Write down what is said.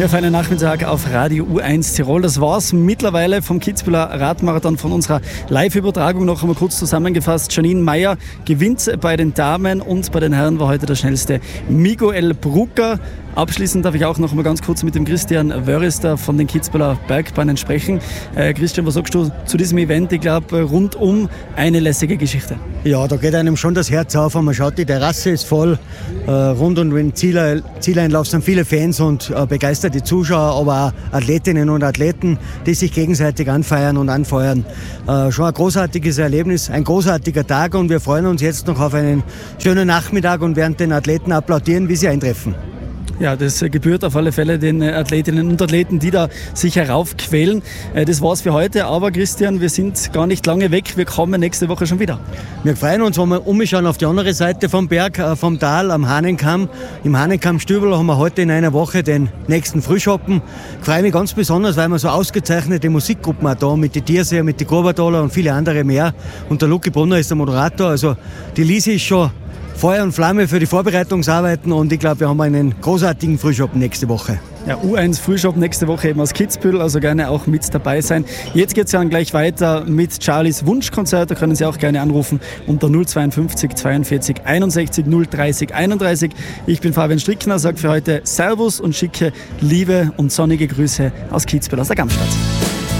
Ja, für einen Nachmittag auf Radio U1 Tirol. Das war's mittlerweile vom Kitzbüheler Radmarathon, von unserer Live-Übertragung. Noch einmal kurz zusammengefasst. Janine Meyer gewinnt bei den Damen und bei den Herren war heute der schnellste Miguel Brucker. Abschließend darf ich auch noch mal ganz kurz mit dem Christian Wörrister von den Kitzbüheler Bergbahnen sprechen. Christian, was sagst du zu diesem Event? Ich glaube, rundum eine lässige Geschichte. Ja, da geht einem schon das Herz auf, und man schaut, die Terrasse ist voll. Rund um den Zieleinlauf sind viele Fans und begeisterte Zuschauer, aber auch Athletinnen und Athleten, die sich gegenseitig anfeiern und anfeuern. Schon ein großartiges Erlebnis, ein großartiger Tag, und wir freuen uns jetzt noch auf einen schönen Nachmittag und werden den Athleten applaudieren, wie sie eintreffen. Ja, das gebührt auf alle Fälle den Athletinnen und Athleten, die da sich heraufquälen. Das war's für heute, aber Christian, wir sind gar nicht lange weg. Wir kommen nächste Woche schon wieder. Wir freuen uns, wenn wir umschauen auf die andere Seite vom Berg, vom Tal, am Hahnenkamm. Im Hahnenkamm-Stübel haben wir heute in einer Woche den nächsten Frühschoppen. Ich freue mich ganz besonders, weil wir so ausgezeichnete Musikgruppen auch da mit die Tierseher, mit die Gurbertaler und viele andere mehr. Und der Luki Brunner ist der Moderator. Also die Lisi ist schon Feuer und Flamme für die Vorbereitungsarbeiten, und ich glaube, wir haben einen großartigen Frühschoppen nächste Woche. Ja, U1 Frühschoppen nächste Woche eben aus Kitzbühel, also gerne auch mit dabei sein. Jetzt geht es dann gleich weiter mit Charlies Wunschkonzert, da können Sie auch gerne anrufen unter 052 42 61 030 31. Ich bin Fabian Strickner, sage für heute Servus und schicke liebe und sonnige Grüße aus Kitzbühel, aus der Gamstadt.